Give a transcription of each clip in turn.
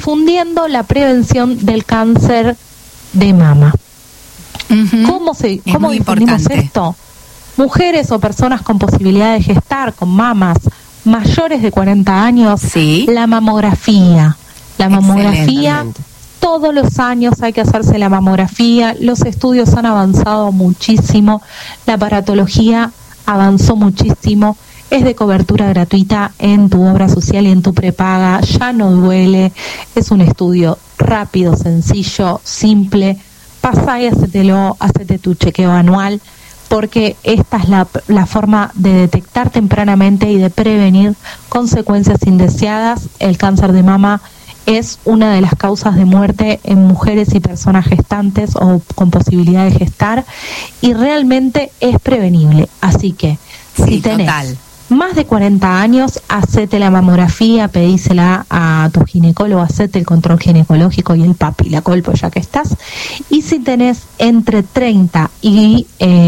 difundiendo la prevención del cáncer de mama. ¿Cómo difundimos importante esto? Mujeres o personas con posibilidad de gestar, con mamas mayores de 40 años, sí, la mamografía. La mamografía, excelente. todos los años hay que hacerse la mamografía. Los estudios han avanzado muchísimo, la aparatología avanzó muchísimo. Es de cobertura gratuita en tu obra social y en tu prepaga, ya no duele, es un estudio rápido, sencillo, simple. Pasá y hacete tu chequeo anual, porque esta es la forma de detectar tempranamente y de prevenir consecuencias indeseadas. El cáncer de mama es una de las causas de muerte en mujeres y personas gestantes o con posibilidad de gestar, y realmente es prevenible. Así que si tenés más de 40 años, hacete la mamografía, pedísela a tu ginecólogo, hacete el control ginecológico y el papi, la colpo ya que estás. Y si tenés entre 30 y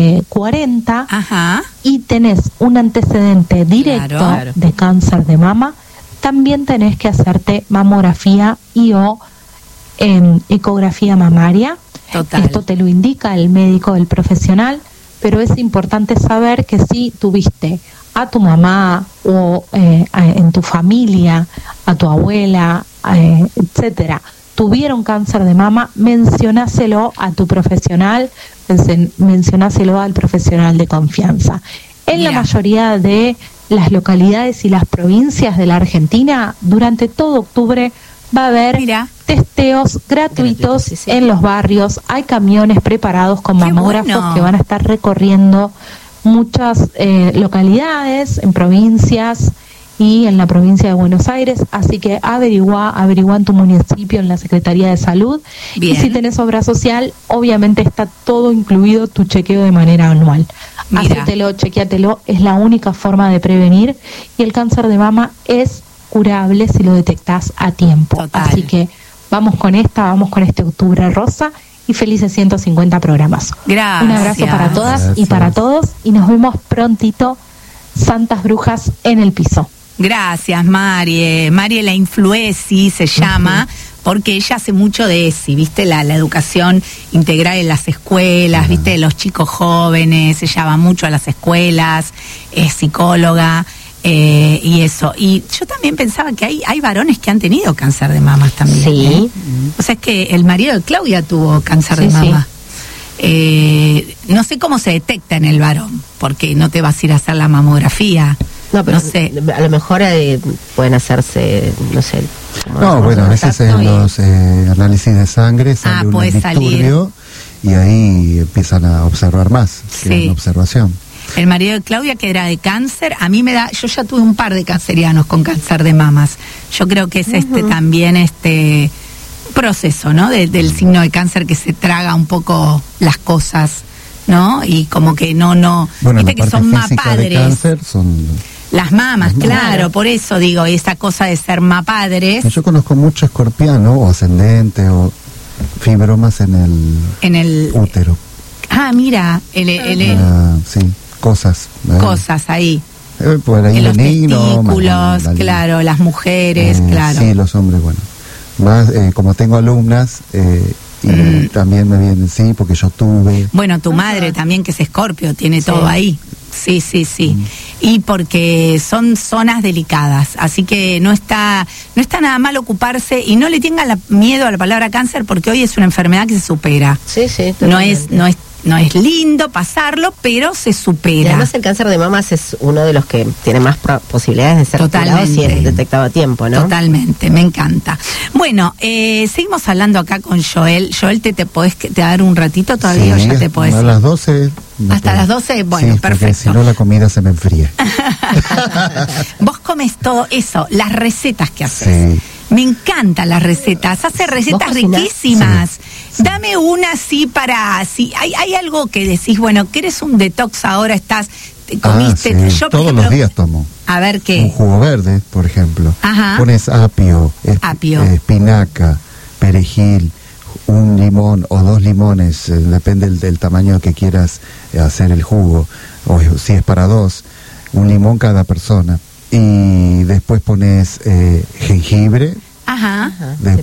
40 y tenés un antecedente directo de cáncer de mama, también tenés que hacerte mamografía o ecografía mamaria. Esto te lo indica el médico, el profesional, pero es importante saber que si tuviste a tu mamá o en tu familia, a tu abuela, etcétera, tuvieron cáncer de mama, mencionáselo a tu profesional, mencionáselo al profesional de confianza. En la mayoría de las localidades y las provincias de la Argentina, durante todo octubre va a haber testeos gratuitos en los barrios. Hay camiones preparados con mamógrafos que van a estar recorriendo muchas localidades, en provincias y en la provincia de Buenos Aires, así que averigua en tu municipio, en la Secretaría de Salud. Y si tenés obra social, obviamente está todo incluido tu chequeo de manera anual. Hacételo, chequeatelo, es la única forma de prevenir, y el cáncer de mama es curable si lo detectás a tiempo. Así que vamos con este octubre rosa y felices 150 programas. Gracias. Un abrazo para todas y para todos, y nos vemos prontito, Santas Brujas en el piso. Gracias, Marie. Marie la Influesi se llama, porque ella hace mucho de ESI, ¿viste? La educación integral en las escuelas, ¿viste? De los chicos jóvenes, ella va mucho a las escuelas, es psicóloga. Y eso. Y yo también pensaba que hay varones que han tenido cáncer de mamas también. Sí. O sea, es que el marido de Claudia tuvo cáncer de mama. No sé cómo se detecta en el varón, porque no te vas a ir a hacer la mamografía. No, pero no sé. A lo mejor pueden hacerse, no sé. No, bueno, a veces en los análisis de sangre sale un disturbio y ahí empiezan a observar más. Sí. Observación. El marido de Claudia, que era de cáncer, a mí yo ya tuve un par de cancerianos con cáncer de mamas. Yo creo que es también proceso, ¿no? Del signo de cáncer, que se traga un poco las cosas, ¿no? Y como que no, bueno, viste que son más padres. De cáncer son las mamas, claro, por eso digo, esa cosa de ser más padres. Yo conozco mucho escorpiano o ascendente o fibromas en el útero. Ah, mira, sí. Cosas ahí. Por ahí en los testículos, claro, las mujeres, claro. Sí, los hombres, bueno. Más, como tengo alumnas, y también me vienen, porque yo tuve. Bueno, tu madre también, que es Escorpio, tiene todo ahí. Sí. Y porque son zonas delicadas, así que no está nada mal ocuparse, y no le tengan miedo a la palabra cáncer, porque hoy es una enfermedad que se supera. Sí. No es lindo pasarlo, pero se supera. Y además el cáncer de mamas es uno de los que tiene más posibilidades de ser curado si es detectado a tiempo, ¿no? Totalmente, me encanta. Bueno, seguimos hablando acá con Joel. Joel, ¿te podés dar un ratito todavía o ya te podés? A las 12. Hasta las 12, bueno, perfecto. Porque si no la comida se me enfría. Vos comes todo eso, las recetas que haces. Sí. Me encantan las recetas, hace recetas riquísimas. Sí. Dame una así si hay algo que decís, bueno, que eres un detox ahora, te comiste. Sí. Yo, por ejemplo, los días tomo. A ver qué. Un jugo verde, por ejemplo. Pones apio, espinaca, perejil, un limón o 2 limones, depende del tamaño que quieras hacer el jugo, o si es para 2, un limón cada persona. Y después pones jengibre,